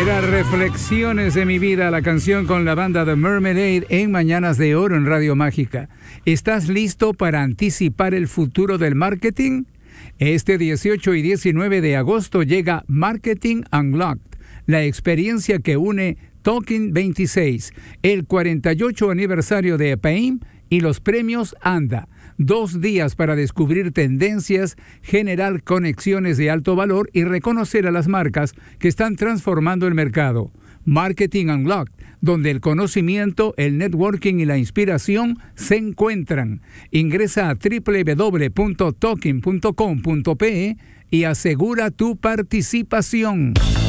Era Reflexiones de mi vida, la canción con la banda The Mermaid en Mañanas de Oro en Radio Mágica. ¿Estás listo para anticipar el futuro del marketing? Este 18 y 19 de agosto llega Marketing Unlocked, la experiencia que une Talking 26, el 48 aniversario de APAIM y los premios ANDA. 2 días para descubrir tendencias, generar conexiones de alto valor y reconocer a las marcas que están transformando el mercado. Marketing Unlocked, donde el conocimiento, el networking y la inspiración se encuentran. Ingresa a www.talking.com.pe y asegura tu participación.